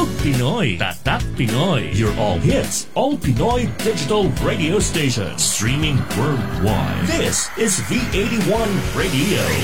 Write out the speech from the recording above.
Loud Pinoy, Tatak Pinoy. Your all hits, all Pinoy digital radio station. Streaming worldwide. This is V81 Radio.